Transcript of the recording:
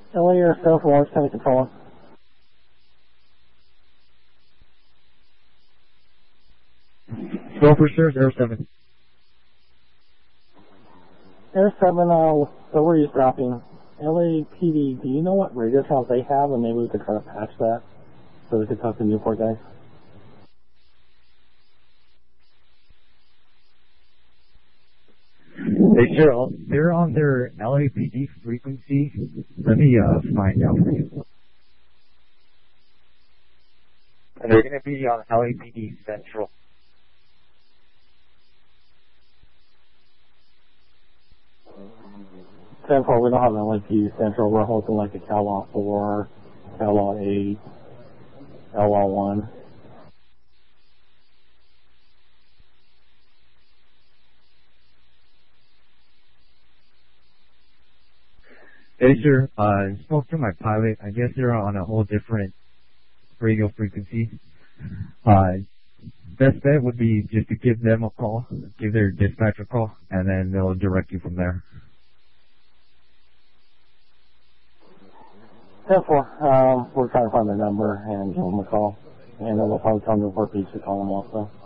LA Air 741, kind of control. Go for sure, Air 7. Air 7, so where are you dropping? LAPD, do you know what radio channels they have, and maybe we could try to patch that so we could talk to Newport guys? They're on their LAPD frequency. Let me find out for you. And they're going to be on LAPD Central. Central, we don't have an LAPD Central. We're hosting like a CalLaw 4, CalLaw 8, CalLaw 1. Hey, sir, spoke to my pilot. I guess they're on a whole different radio frequency. Best bet would be just to give them a call, give their dispatch a call, and then they'll direct you from there. 10-4, we're trying to find their number and give them a call. And then we'll probably tell Newport Beach to call them also.